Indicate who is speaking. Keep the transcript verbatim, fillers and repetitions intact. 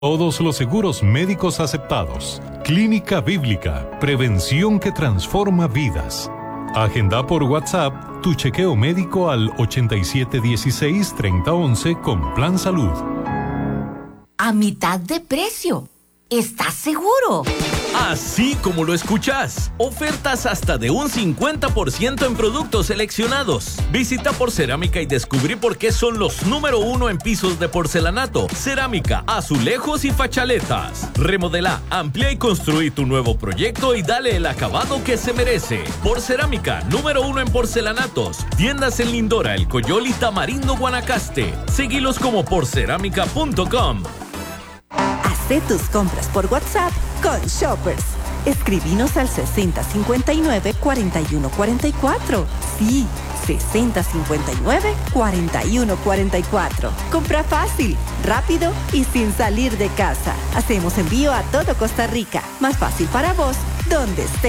Speaker 1: Todos los seguros médicos aceptados. Clínica Bíblica. Prevención que transforma vidas. Agenda por WhatsApp tu chequeo médico al ochenta y siete dieciséis, treinta once con Plan Salud.
Speaker 2: A mitad de precio. ¿Estás seguro?
Speaker 3: Así como lo escuchas. Ofertas hasta de un cincuenta por ciento en productos seleccionados. Visita Porcerámica y descubrí por qué son los número uno en pisos de porcelanato, cerámica, azulejos y fachaletas. Remodela, amplía y construí tu nuevo proyecto y dale el acabado que se merece. Porcerámica, número uno en porcelanatos. Tiendas en Lindora, El Coyol y Tamarindo, Guanacaste. Seguilos como porcerámica punto com.
Speaker 4: Haz tus compras por WhatsApp con Shoppers. Escribinos al sesenta cincuenta y nueve, cuarenta y uno cuarenta y cuatro. Sí, sesenta cincuenta y nueve, cuarenta y uno cuarenta y cuatro. Compra fácil, rápido y sin salir de casa. Hacemos envío a todo Costa Rica. Más fácil para vos, donde estés.